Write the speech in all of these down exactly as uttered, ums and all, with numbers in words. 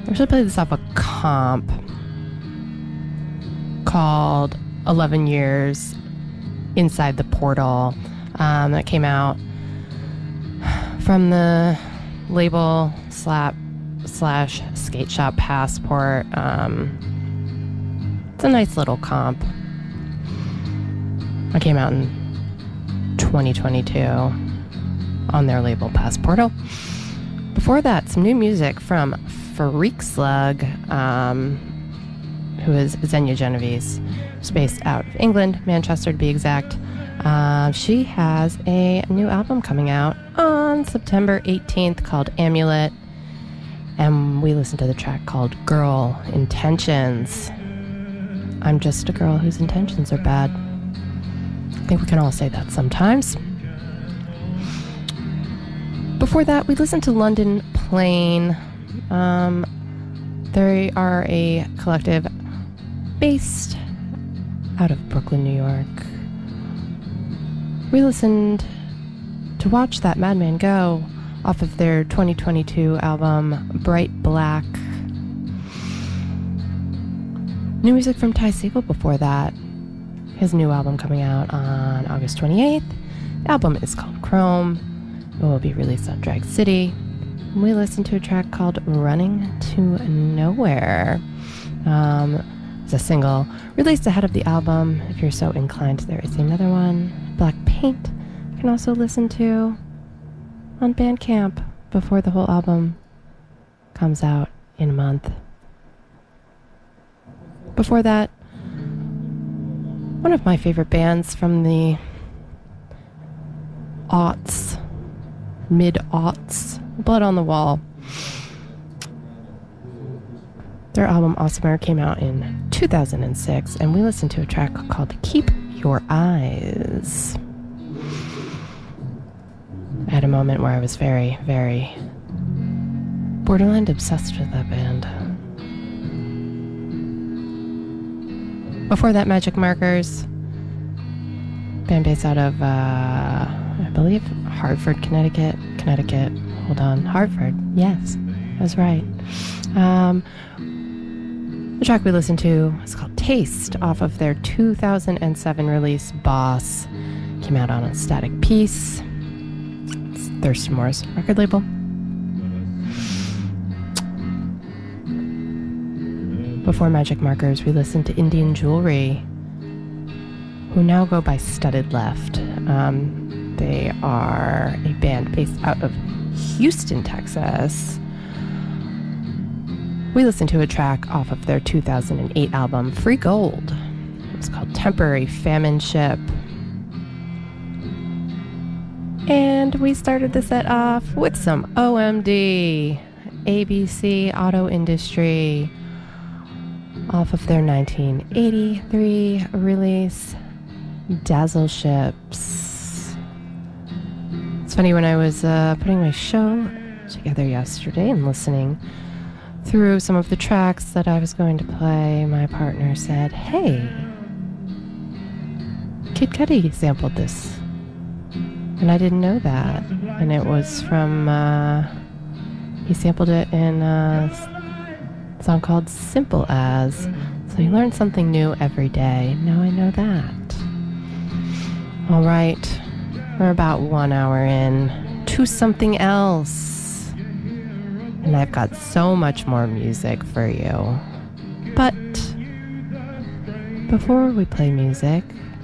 I should play this off a comp called eleven Years Inside the Portal um, that came out from the label slap slash skate shop Passport. Um, it's a nice little comp. It came out in twenty twenty-two on their label Passportal. Before that, some new music from Freak Slug, um, who is Xenia Genovese, who's based out of England, Manchester to be exact. Uh, she has a new album coming out on September eighteenth called Amulet, and we listened to the track called Girl Intentions. I'm just a girl whose intentions are bad. I think we can all say that sometimes. Before that, we listened to London Plane. Um, they are a collective based out of Brooklyn, New York. We listened to Watch That Madman Go off of their twenty twenty-two album Bright Black. New music from Ty Segall before that. His new album coming out on August twenty-eighth. The album is called Chrome. It will be released on Drag City. We listened to a track called Running to Nowhere. Um, it's a single released ahead of the album. If you're so inclined, there is another one, Black Paint. You can also listen to on Bandcamp before the whole album comes out in a month. Before that, one of my favorite bands from the aughts, mid-aughts, Blood on the Wall. Their album Awesomer came out in two thousand six, and we listened to a track called Keep Your Eyes. I had a moment where I was very, very borderline obsessed with that band. Before that, Magic Markers, band based out of, uh, I believe, Hartford, Connecticut. Connecticut. Hold on. Hartford. Yes, I was right. Um, the track we listened to is called Taste off of their two thousand seven release Boss. Came out on a Static Piece. It's Thurston Moore's record label. Before Magic Markers, we listened to Indian Jewelry, who now go by Studded Left. Um, they are a band based out of Houston, Texas. We listened to a track off of their two thousand eight album, Free Gold. It was called Temporary Famine Ship. And we started the set off with some O M D, A B C Auto Industry, off of their nineteen eighty-three release, Dazzle Ships. It's funny, when I was uh, putting my show together yesterday and listening through some of the tracks that I was going to play, my partner said, "Hey, Kid Cudi sampled this." And I didn't know that. And it was from, uh, he sampled it in a song called Simple As. So you learn something new every day. Now I know that. All right, we're about one hour in to something else. And I've got so much more music for you. But before we play music,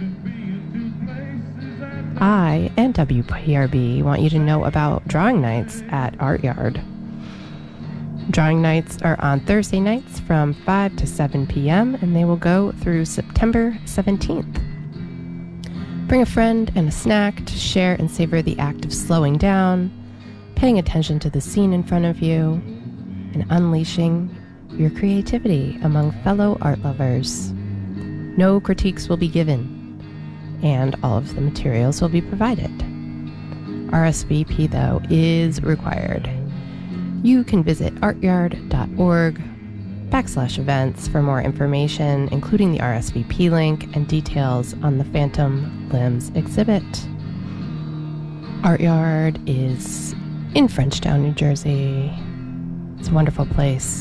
I and W P R B want you to know about drawing nights at Art Yard. Drawing nights are on Thursday nights from five to seven p.m. and they will go through September seventeenth. Bring a friend and a snack to share and savor the act of slowing down, paying attention to the scene in front of you, and unleashing your creativity among fellow art lovers. No critiques will be given, and all of the materials will be provided. R S V P, though, is required. You can visit artyard.org backslash events for more information, including the R S V P link and details on the Phantom Limbs exhibit. Art Yard is in Frenchtown, New Jersey. It's a wonderful place.